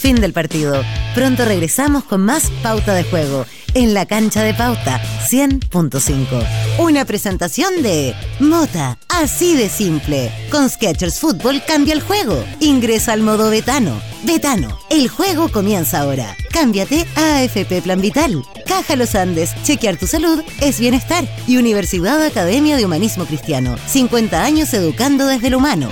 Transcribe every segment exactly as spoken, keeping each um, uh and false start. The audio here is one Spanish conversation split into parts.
Fin del partido. Pronto regresamos con más Pauta de Juego en la cancha de Pauta cien punto cinco. Una presentación de Mota, así de simple. Con Skechers Fútbol cambia el juego. Ingresa al modo Betano. Betano, el juego comienza ahora. Cámbiate a A F P Plan Vital. Caja Los Andes, chequear tu salud es bienestar. Y Universidad Academia de Humanismo Cristiano, cincuenta años educando desde lo humano.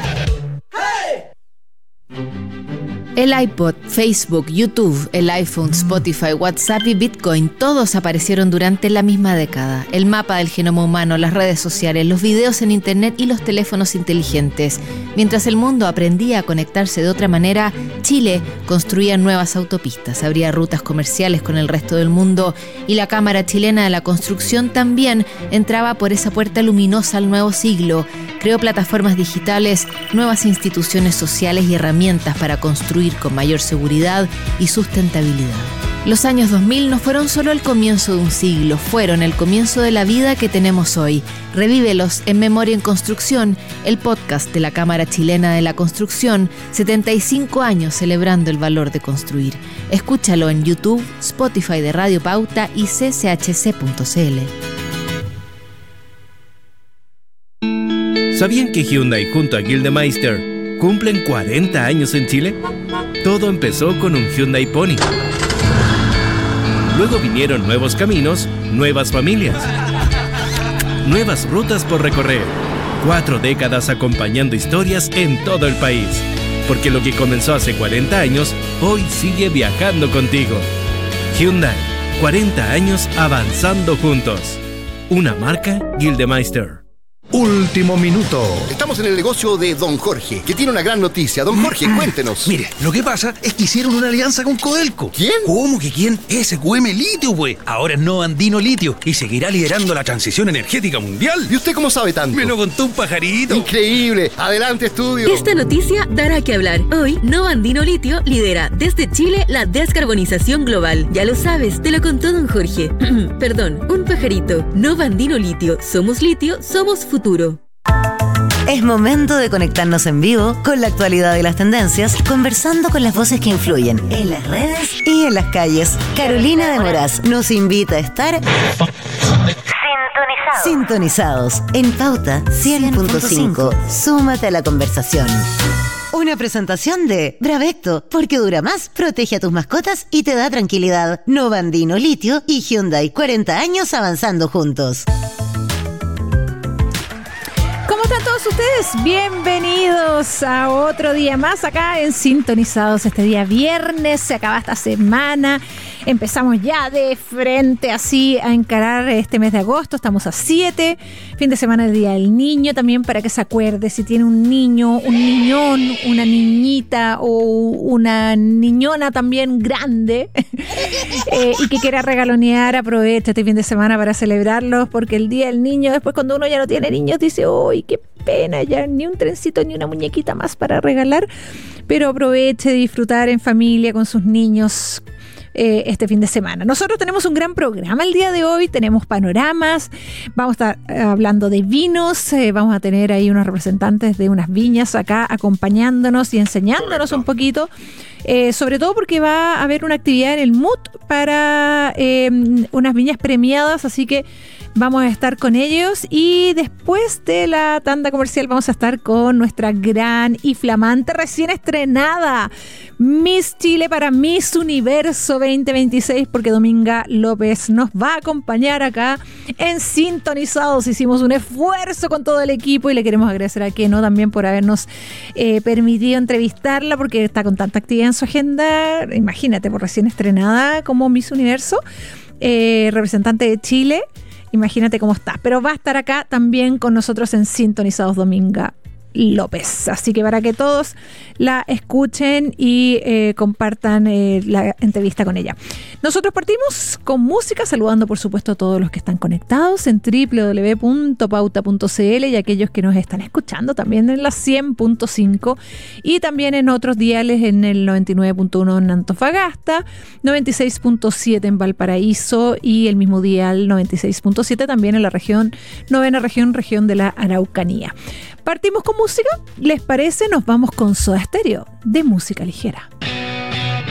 El iPod, Facebook, YouTube, el iPhone, Spotify, WhatsApp y Bitcoin, todos aparecieron durante la misma década. El mapa del genoma humano, las redes sociales, los videos en Internet y los teléfonos inteligentes. Mientras el mundo aprendía a conectarse de otra manera, Chile construía nuevas autopistas, abría rutas comerciales con el resto del mundo y la Cámara Chilena de la Construcción también entraba por esa puerta luminosa al nuevo siglo. Creó plataformas digitales, nuevas instituciones sociales y herramientas para construir con mayor seguridad y sustentabilidad. Los años dos mil no fueron solo el comienzo de un siglo, fueron el comienzo de la vida que tenemos hoy. Revívelos en Memoria en Construcción, el podcast de la Cámara Chilena de la Construcción, setenta y cinco años celebrando el valor de construir. Escúchalo en YouTube, Spotify de Radio Pauta y c c h c punto c l. ¿Sabían que Hyundai junto a Gildemeister cumplen cuarenta años en Chile? Todo empezó con un Hyundai Pony. Luego vinieron nuevos caminos, nuevas familias, nuevas rutas por recorrer. Cuatro décadas acompañando historias en todo el país. Porque lo que comenzó hace cuarenta años, hoy sigue viajando contigo. Hyundai, cuarenta años avanzando juntos. Una marca Gildemeister. Último minuto. Estamos en el negocio de Don Jorge, que tiene una gran noticia. Don Jorge, cuéntenos. Mire, lo que pasa es que hicieron una alianza con Codelco. ¿Quién? ¿Cómo que quién? S Q M Litio, pues. Ahora es Novandino Litio y seguirá liderando la transición energética mundial. ¿Y usted cómo sabe tanto? Me lo contó un pajarito. Increíble. Adelante, estudio. Esta noticia dará que hablar. Hoy, Novandino Litio lidera desde Chile la descarbonización global. Ya lo sabes, te lo contó Don Jorge. Perdón, un pajarito. Novandino Litio. Somos litio, somos futuro. Es momento de conectarnos en vivo con la actualidad y las tendencias, conversando con las voces que influyen en las redes y en las calles. Carolina de Moraz nos invita a estar sintonizados, sintonizados en Pauta cien punto cinco. Súmate a la conversación. Una presentación de Bravecto, porque dura más, protege a tus mascotas y te da tranquilidad. Novandino Litio y Hyundai, cuarenta años avanzando juntos. ¿Cómo están todos ustedes? Bienvenidos a otro día más acá en Sintonizados. Este día viernes, se acaba esta semana. Empezamos ya de frente así a encarar este mes de agosto. Estamos a siete. Fin de semana del Día del Niño. También para que se acuerde si tiene un niño, un niñón, una niñita o una niñona también grande eh, y que quiera regalonear, aprovecha este fin de semana para celebrarlos, porque el Día del Niño, después cuando uno ya no tiene niños, dice, uy, qué pena, ya ni un trencito ni una muñequita más para regalar. Pero aproveche de disfrutar en familia con sus niños Eh, este fin de semana. Nosotros tenemos un gran programa el día de hoy, tenemos panoramas, vamos a estar hablando de vinos, eh, vamos a tener ahí unos representantes de unas viñas acá acompañándonos y enseñándonos Correcto. un poquito, eh, sobre todo porque va a haber una actividad en el M U T para eh, unas viñas premiadas, así que vamos a estar con ellos y después de la tanda comercial vamos a estar con nuestra gran y flamante recién estrenada Miss Chile para Miss Universo veinte veintiséis, porque Dominga López nos va a acompañar acá en Sintonizados. Hicimos un esfuerzo con todo el equipo y le queremos agradecer a Keno también por habernos eh, permitido entrevistarla, porque está con tanta actividad en su agenda. Imagínate, por recién estrenada como Miss Universo, eh, representante de Chile. Imagínate cómo está. Pero va a estar acá también con nosotros en Sintonizados Dominga López. Así que para que todos la escuchen y eh, compartan eh, la entrevista con ella. Nosotros partimos con música, saludando por supuesto a todos los que están conectados en doble u doble u doble u punto pauta punto c l y aquellos que nos están escuchando también en la cien punto cinco y también en otros diales en el noventa y nueve punto uno en Antofagasta, noventa y seis punto siete en Valparaíso y el mismo dial noventa y seis punto siete también en la región, novena región, región de la Araucanía. Partimos con música, ¿les parece? Nos vamos con Soda Stereo, de música ligera.